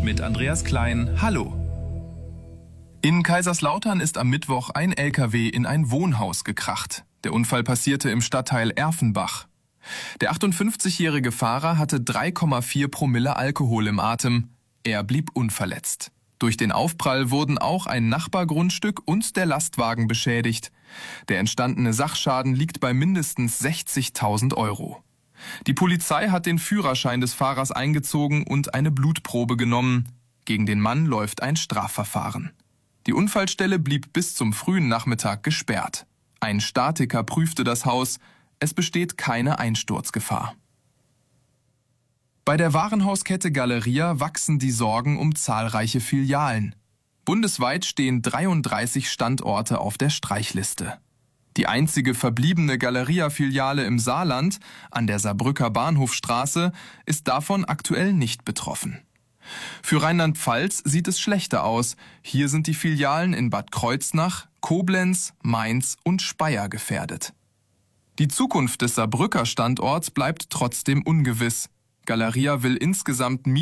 mit Andreas Klein. Hallo. In Kaiserslautern ist am Mittwoch ein LKW in ein Wohnhaus gekracht. Der Unfall passierte im Stadtteil Erfenbach. Der 58-jährige Fahrer hatte 3,4 Promille Alkohol im Atem. Er blieb unverletzt. Durch den Aufprall wurden auch ein Nachbargrundstück und der Lastwagen beschädigt. Der entstandene Sachschaden liegt bei mindestens 60.000 Euro. Die Polizei hat den Führerschein des Fahrers eingezogen und eine Blutprobe genommen. Gegen den Mann läuft ein Strafverfahren. Die Unfallstelle blieb bis zum frühen Nachmittag gesperrt. Ein Statiker prüfte das Haus. Es besteht keine Einsturzgefahr. Bei der Warenhauskette Galeria wachsen die Sorgen um zahlreiche Filialen. Bundesweit stehen 33 Standorte auf der Streichliste. Die einzige verbliebene Galeria-Filiale im Saarland, an der Saarbrücker Bahnhofstraße, ist davon aktuell nicht betroffen. Für Rheinland-Pfalz sieht es schlechter aus. Hier sind die Filialen in Bad Kreuznach, Koblenz, Mainz und Speyer gefährdet. Die Zukunft des Saarbrücker Standorts bleibt trotzdem ungewiss. Galeria will insgesamt